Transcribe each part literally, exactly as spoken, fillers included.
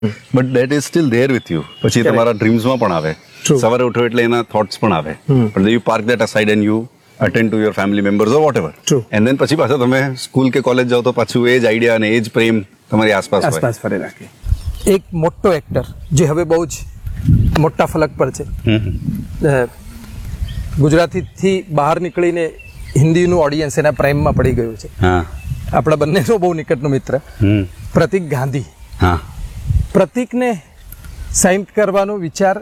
But that is still there with you. પછી તમારા ડ્રીમ્સમાં પણ આવે, સવારે ઉઠો એટલે એના થોટ્સ પણ આવે, પણ you park that aside and you attend to your family members or vote ever. And then પછી પાછા તમે સ્કૂલ કે કોલેજ જાઓ તો પાછું એ જ આઈડિયા અને એ જ પ્રેમ તમારી આસપાસ આસપાસ ફરે રાખે. એક મોટો એક્ટર જે હવે બહુ જ મોટા ફલક પર છે, ગુજરાતીથી બહાર નીકળીને હિન્દીનું ઓડિયન્સ એના પ્રેમમાં પડી ગયું છે. આપણા બંનેનો બહુ નિકટનો મિત્ર પ્રતિક ગાંધી. પ્રતિકને સાઇન કરવાનો વિચાર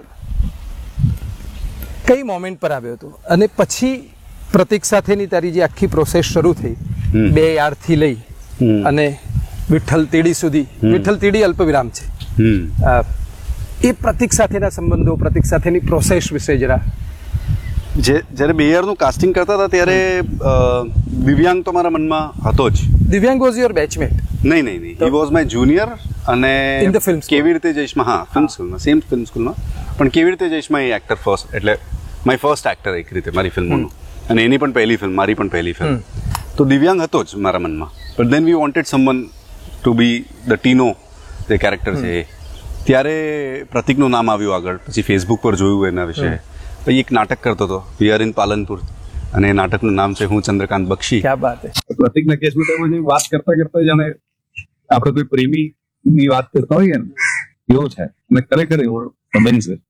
કઈ મોમેન્ટ પર આવ્યો હતો, અને પછી પ્રતિક સાથેની તારી જે આખી પ્રોસેસ શરૂ થઈ, બે યારથી લઈ અને વિઠ્ઠલ તીડી સુધી. વિઠ્ઠલ તીડી અલ્પ વિરામ છે. એ પ્રતિક સાથેના સંબંધો, પ્રતિક સાથેની પ્રોસેસ વિશે જરા. જે જ્યારે બે યરનું કાસ્ટિંગ કરતા હતા ત્યારે દિવ્યાંગ તો મારા મનમાં હતો જ. દિવ્યાંગ વોઝ યોર બેચમેટ? નહીં નહીં નહીં, હી વોઝ માય જુનિયર. અને કેવી રીતે જઈશમાં, હા ફિલ્મ સ્કૂલમાં, સેમ ફિલ્મ સ્કૂલમાં, પણ કેવી રીતે જઈશમાં એ એક્ટર ફર્સ્ટ, એટલે માય ફર્સ્ટ એક્ટર એક રીતે મારી ફિલ્મોનું, અને એની પણ પહેલી ફિલ્મ, મારી પણ પહેલી ફિલ્મ. તો દિવ્યાંગ હતો જ મારા મનમાં. But then we wanted someone two B the ટીનો જે કેરેક્ટર છે એ. ત્યારે પ્રતિકનું નામ આવ્યું આગળ. પછી ફેસબુક પર જોયું એના વિશે. પછી એક નાટક કરતો હતો, વી આર ઇન પાલનપુર, અને એ નાટકનું નામ છે હું ચંદ્રકાંત બક્ષી. ક્યા બાત હે. પ્રતિકના કેસમાં તો વાત કરતા કરતા જાણે આપણે કોઈ પ્રેમી ની વાત કરતા હોઈએ ને એવો છે, અને ખરેખર એવો સંબંધ છે.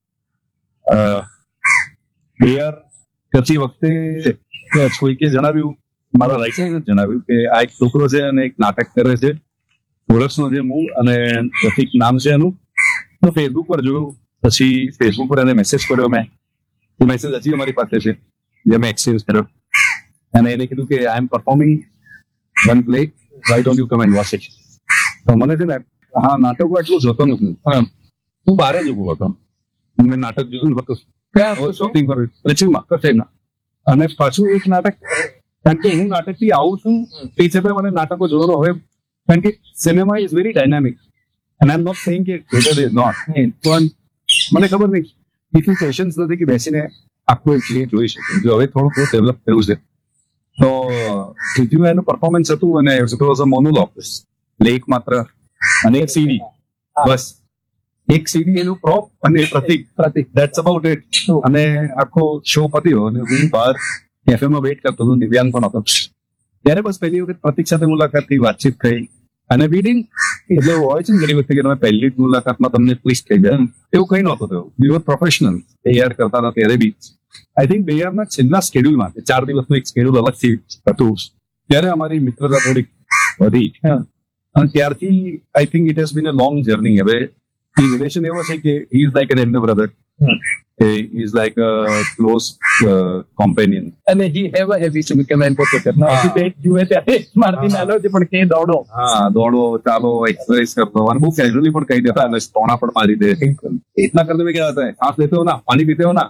બે યાર કરતી વખતે કોઈકે જણાવ્યું, મારા રાઇટરે જણાવ્યું કે આ એક છોકરો છે અને એક નાટક કરે છે, વર્ષનો છે મૂળ, અને પ્રતિક નામ છે એનું. તો ફેસબુક પર જોયું, પછી ફેસબુક પર એને મેસેજ કર્યો મેં. એ મેસેજ હજી અમારી પાસે છે, જે મેં એક્સચેન્જ કર્યો. અને એને કીધું કે આઈ એમ performing one play, why don't you come and watch it. તો મને છે ને હા નાટકો એટલું જોતો નથી, હું બહાર જ ઉભો હતો. મેં નાટક જોયું શૂટિંગ કર્યું, અને પાછું એક નાટક, કારણ કે હું નાટકથી આવું છું તે છતાં મને નાટકો જોવાનો હવે, કારણ કે cinema is very dynamic, and I am not saying કે બેટર ઇઝ નોટ, પણ મને ખબર નહીં એટલું પેશન્સ નથી કે બેસીને આખું એક ક્લિપ જોઈ શકે. જો હવે થોડું થોડું ડેવલપ થયું છે. તો ત્રીજું એનું પરફોર્મન્સ હતું, અને ઇટ વોઝ અ મોનોલોગ, લેખ માત્ર, અને એક સીડી, બસ એક સીડી એનું પ્રોપ, અને પ્રતિક પ્રતિક ધેટ્સ અબાઉટ ઇટ. અને આખો શો પત્યો અને હું બહાર કેફેમાં વેઇટ કરતો હતો, દિવ્યાંગ પણ હતો. ત્યારે બસ પહેલી વખત પ્રતિક સાથે મુલાકાત થઈ, વાતચીત થઈ, અને બીડિંગ એટલે હોય છે ને ઘણી વખતે કે તમે પહેલી જ મુલાકાતમાં તમને ટ્વિસ્ટ થઈ જાય, એવું કઈ નહોતું થયું. વી વર પ્રોફેશનલ. બે યાર કરતા હતા ત્યારે બી આઈ થિંક બે યારના છેલ્લા સ્કેડ્યુલમાં, ચાર દિવસનું એક સ્કેડ્યુલ અલગથી હતું, ત્યારે અમારી મિત્રતા થોડીક વધી, અને ત્યારથી I think it has been a long journey. હવે એ રિલેશન એવો છે કે he is like an elder brother, he is like a close uh, companion. અને he have a heavy commitment પોતે ના ડિબેટ જુએ ત્યારે મારતી નાનો છે, પણ કે દોડો, હા દોડો, ચાલો, એક્સરસાઇઝ કરતો, અને બહુ કેઝ્યુઅલી પણ કહી દેતા, અને સ્ટોના પણ મારી દે. इतना करने में क्या आता है, सांस लेते हो ना, पानी पीते हो ना,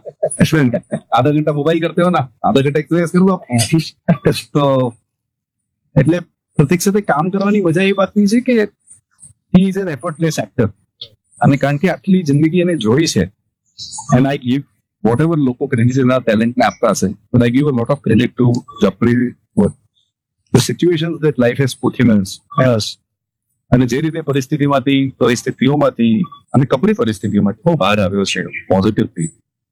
आधा घंटा मोबाइल करते हो ना, आधा घंटा एक्सरसाइज करो आप. તો એટલે પ્રતિક સાથે કામ કરવાની મજા એ વાતની છે કે he is an effortless actor, અને કારણ કે આટલી જિંદગી એને જોઈ છે. And I give whatever લોકો ક્રેડિટ એના ટેલેન્ટને આપતા હશે, but I give a lot of credit to Japri for the situations that life has put him in. અને જે રીતે પરિસ્થિતિમાંથી, પરિસ્થિતિઓમાંથી અને કપરી પરિસ્થિતિઓમાંથી બહુ બહાર આવ્યો છે પોઝિટિવલી,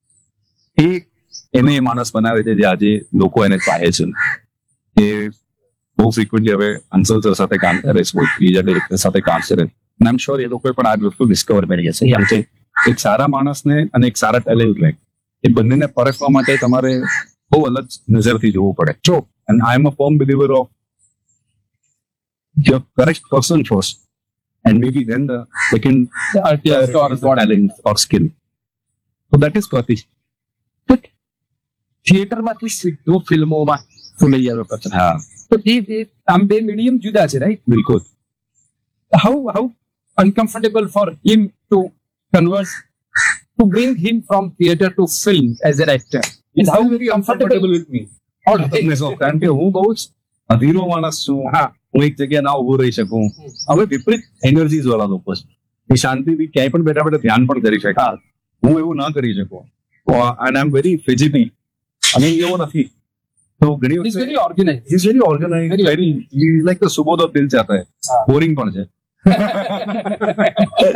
એ એને એ માણસ બનાવે છે જે આજે લોકો એને ચાહે છે. એ બહુ ફ્રિકવન્ટલી હવે અંસલ સર સાથે કામ કરે છે, બીજા ડિરેક્ટર સાથે કામ કરે, અને આઈ એમ શ્યોર એ લોકોએ પણ આ વસ્તુ ડિસ્કવર કરી હશે. કેમ છે એક સારા માણસને અને એક સારા ટેલેન્ટ લે, એ બંનેને પરખવા માટે તમારે બહુ અલગ નજરથી જોવું પડે. જો and I M a firm believer of the correct person first, and maybe than the second talent or skill. તો દેટ ઇઝ પ્રતિક. થિયેટરમાંથી સીધો ફિલ્મોમાં તું લઈ આવ્યો પછી. હા, તો એ આમ બે મીડિયમ જુદા છે, રાઈટ? બિલકુલ. How how uncomfortable for him to converse, to bring him from theater to film as an actor? Is how very comfortable with me? કારણ કે હું બહુ જ અધીરો માણસ છું. હા, હું એક જગ્યાએ ના ઉભો રહી શકું. હવે વિપરીત એનર્જીસ વાળા લોકો છે, એ શાંતિથી ક્યાંય પણ બેઠા બેઠા ધ્યાન પણ કરી શકે. હું એવું ના કરી શકું, and I am very physically, અને એવો નથી. તો ઘણી વખત very organized. He's very organized, very, he's like the Subodh of દિલ ચાહતા હૈ. બોરિંગ પણ છે.